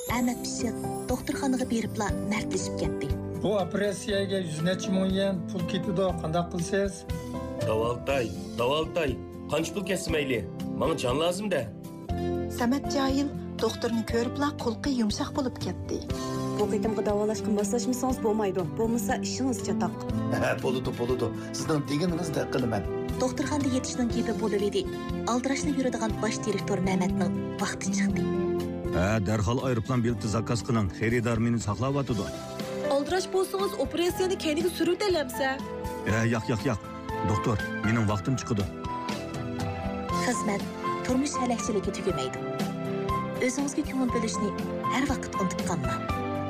Ahmet Pişiq doktorxonaga beribla mərtlişib ketdi. Bu operatsiyaga 100 necha ming yen pul ketidi, qanday qilsiz? Davaltay. Qancha pul ketsa mayli? Menga jon lazım-da. Samat Cahil doktorni ko'ribla qo'lqi yumshoq bo'lib ketdi. Bu qitimga davolashga moslashmasangiz bo'lmaydi. Bo'lmasa ishingiz chatoq. Bo'ladi. Sizning deganingizdek qilaman. Doktorxonada yetishning gepi bo'lib edi. Aldirashni yuradigan bosh direktor Na'matning vaqti chiqdi. Darhol aeroplan bileti zakaz qiling. Xaridor meni saqlayotdi. Aldirash bo'lsangiz operatsiyani keyniga suruvdalamsa. Yo'q. Doktor, mening vaqtim chiqdi. Xizmat turmush halakchiligi tugamaydi. O'zingizga ko'ngil bo'lishni har vaqt unutib qolmang.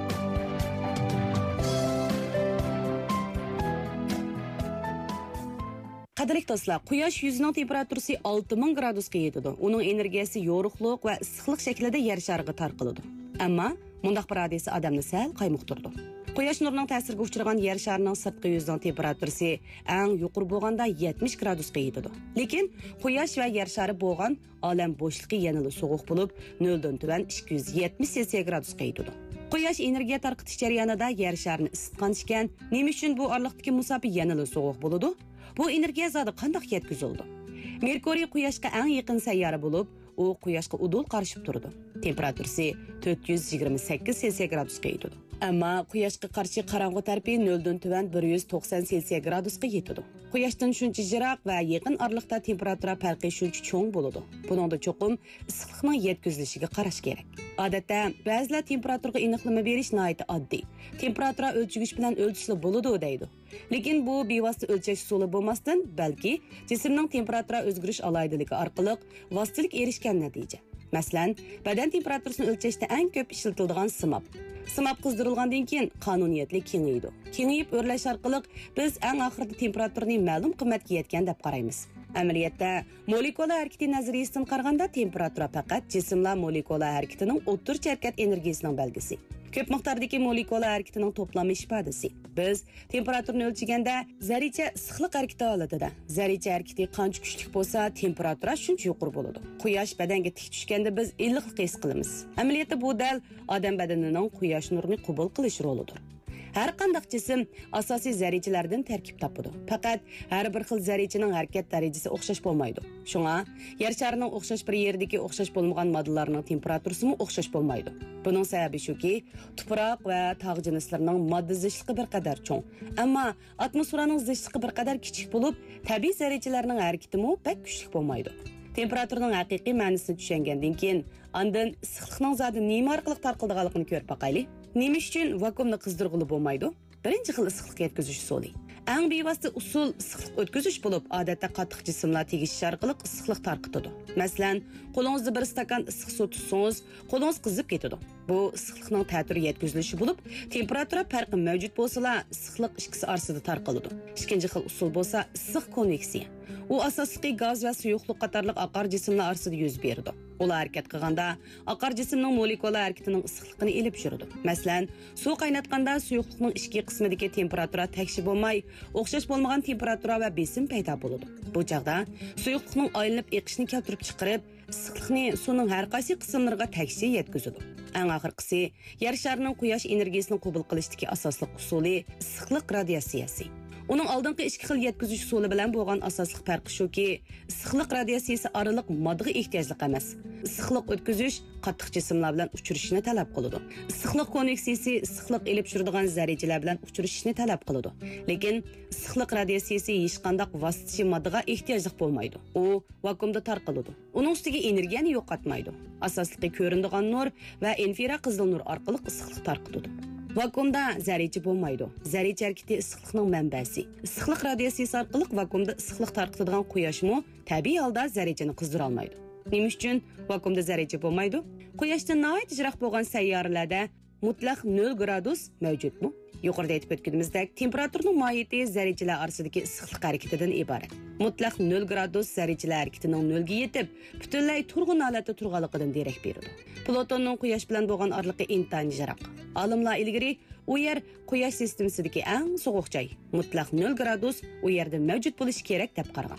Qadrli do'stlar, quyosh yuzining temperaturasi 6000 gradusga yetadi. Uning energiyasi yorug'lik va issiqlik shaklida yer shariga tarqaladi. Ammo mundaq bir hadisa odamni sal qaymoqtirdi. Quyosh nurining ta'siriga uchragan yer sharining sirtqi yuzining temperaturasi eng yuqori bo'lganda 70 gradusga yetadi. Lekin quyosh va yer shari bo'lgan olam bo'shliqi yanada sovuq bo'lib, 0 dan tuvan 270 Selsiy gradusga yetadi. Quyosh energiya tarqatish jarayonida yer sharini isitgan ekan, nima uchun bu oraliqdagi musofa yanada sovuq bo'ladi? Bu energiya zodi qanday yetkazildi? Merkuriy quyoshga eng yaqin sayyora bo'lib, u quyoshga udul qarshib turdi. Temperaturasi 428 Selsiy gradusga yetadi. Ammo quyoshga qarshi qorong'u tarafi 0 dan tuvan 190 Selsiy gradusga yetadi. Quyoshdan shuncha jiroq va yaqin oraliqda temperatura farqi shuncha cho'ng bo'ladi. Buningda cho'qim issiqlikning yetkazilishiga qarash kerak. Odatda ba'zilar temperaturaga aniqlama berish nihoyat oddiy. Temperatura o'lchagich bilan o'lchishli bo'ladi deydi. Lekin bu bevosita o'lchash usuli bo'lmasdan, balki jismning temperatura o'zgarish aloyidaligi orqali vositalik erishgan natija. Masalan, badan temperaturasini o'lchashda eng ko'p ishlatiladigan simab. Simab qizdirilgandan keyin qonuniyatli kengaydi. Kengayib o'rlash orqali biz eng oxirida temperaturani ma'lum qimmatga yetgan deb qaraymiz. Amaliyotda molekula harakati nazariyasidan qaraganda temperatura faqat jismlar molekula harakatining o'ttirchi harakat energiyasining belgisi. Ko'p miqdordagi molekula harakatining to'plami ifodasi. Biz temperaturani o'lchaganda zarracha issiqlik harakati holatida. Zarracha harakati qancha kuchli bo'lsa, temperatura shuncha yuqori bo'ladi. Quyosh badanga tik tushganda biz illiqlik his qilamiz. Amaliyotda bu dal odam badanining quyosh nurini qabul qilish rolidir. Har qanday jism asosiy zarrachalardan tarkib topadi. Faqat har bir xil zarrachaning harakat darajasi o'xshash bo'lmaydi. Shunga yer sharining o'xshash bir yerdagi o'xshash bo'lmagan moddalarning temperaturasi ham o'xshash bo'lmaydi. Buning sababi shuki, tuproq va tog' jinslarining modda zichligi bir qadar cho'ng, ammo atmosferaning zichligi bir qadar kichik bo'lib, tabiiy zarrachalarning harakati ham pek kuchli bo'lmaydi. Temperaturaning haqiqiy ma'nosini tushungandan keyin, ondan issiqlikning zodi nima orqali tarqalganligini ko'rib boqaylik. Nima uchun vakuumni qizdirg'ili bo'lmaydi? Birinchi xil issiqlik yetkazish usuli. Eng bevosita usul issiqlik o'tkazish bo'lib, odatda qattiq jismlar tegishish orqali issiqlik tarqatadi. Masalan, qo'lingizda bir stakan issiq suv tutsangiz, qo'lingiz qizib ketadi. Bu issiqlikning ta'siri yetkazilishi bo'lib, temperatura farqi mavjud bo'lsa-la, issiqlik ikkisi orasida tarqaladi. Ikkinchi xil usul bo'lsa, issiq konveksiya. U asosli gaz va suyuqlik qatorliq oqar jismlar orasida yuz beradi. Ular harakat qilganda oqar jismning molekula harakatining issiqligini elib yuradi. Masalan, suv qaynatganda suyuqlikning ichki qismidagi temperatura tekshi bo'lmay, o'xshash bo'lmagan temperatura va besim paydo bo'ladi. Bu chaqda suyuqlikning aylanib eqishini keltirib chiqarib, issiqlikni suvning har qaysi qismlariga tekshi yetkazadi. Eng oxirgisi, yer sharining quyosh energiyasini qabul qilishdagi asosli usuli issiqlik radiatsiyasi. Uning oldingi ikki xil yetkazish usuli bilan bo'lgan asosli farqi shuki, issiqlik radiatsiyasi oraliq moddaga ehtiyojli emas. Issiqlik o'tkazish qattiq jismlar bilan uchrashishni talab qiladi. Issiqlik konveksiyasi issiqlik elib yuradigan zarrachalar bilan uchrashishni talab qiladi. Lekin issiqlik radiatsiyasi hech qanday vositachi moddaga ehtiyojli bo'lmaydi. U vakuumda tarqaladi. Uning ustiga energiyani yo'qotmaydi. Asosli ko'rinadigan nur va infraqizil nur orqali issiqlik tarqatadi. Vakuumda zarracha bo'lmaydi. Zarracha harakati issiqlikning manbasi. Issiqlik radiatsiyasi orqali vakuumda issiqlik tarqatadigan quyoshmi tabiiy holda zarrachani qizdira olmaydi. Nima uchun vakuumda zarracha bo'lmaydi? Quyoshdan nihoyat yiroq bo'lgan sayyoralarda mutlaq 0 gradus mavjudmi? Yuqorida aytib o'tganimizdek, temperaturning mohiyati zarrachalar orasidagi issiqlik harakatidan iborat. Mutlaq 0 gradus zarrachalar harakatining 0 ga yetib, butunlay turg'un holatda turganligidan derak beradi. Plutonning quyosh bilan bo'lgan oraliqi intayin yiroq. Olimlar ilgari u yer quyosh sistemasidagi eng sovuq joy. Mutlaq 0 gradus u yerda mavjud bo'lishi kerak deb qaragan.